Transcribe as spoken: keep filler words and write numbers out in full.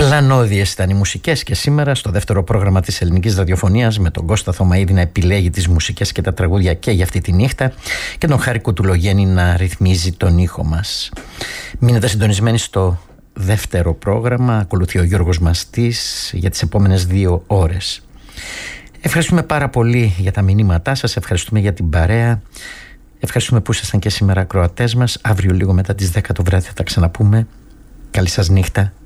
Κλανώδιες ήταν οι μουσικές και σήμερα στο δεύτερο πρόγραμμα της ελληνικής ραδιοφωνίας με τον Κώστα Θωμαίδη να επιλέγει τις μουσικές και τα τραγούδια και για αυτή τη νύχτα και τον Χάρη Κουτουλογέννη να ρυθμίζει τον ήχο μας. Μείνετε συντονισμένοι στο δεύτερο πρόγραμμα, ακολουθεί ο Γιώργος Μαστής για τις επόμενες δύο ώρες. Ευχαριστούμε πάρα πολύ για τα μηνύματά σας, ευχαριστούμε για την παρέα, ευχαριστούμε που ήσασταν και σήμερα ακροατές μας. Αύριο λίγο μετά τις δέκα το βράδυ θα τα ξαναπούμε. Καλή σας νύχτα